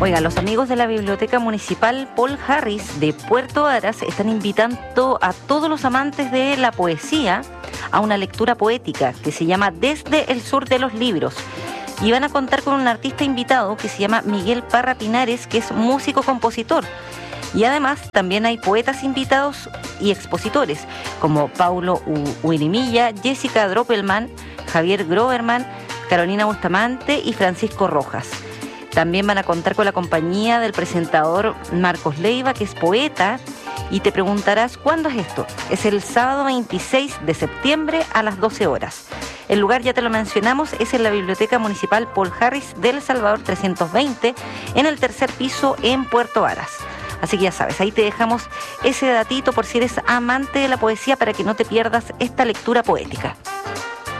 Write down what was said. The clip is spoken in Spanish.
Oiga, los amigos de la Biblioteca Municipal Paul Harris de Puerto Varas están invitando a todos los amantes de la poesía a una lectura poética que se llama Desde el Sur de los Libros. Y van a contar con un artista invitado que se llama Miguel Parra Pinares, que es músico-compositor. Y además también hay poetas invitados y expositores como Paulo Uirimilla, Jessica Droppelman, Javier Groverman, Carolina Bustamante y Francisco Rojas. También van a contar con la compañía del presentador Marcos Leiva, que es poeta, y te preguntarás, ¿cuándo es esto? Es el sábado 26 de septiembre a las 12 horas. El lugar, ya te lo mencionamos, es en la Biblioteca Municipal Paul Harris del Salvador 320, en el tercer piso en Puerto Varas. Así que ya sabes, ahí te dejamos ese datito por si eres amante de la poesía para que no te pierdas esta lectura poética.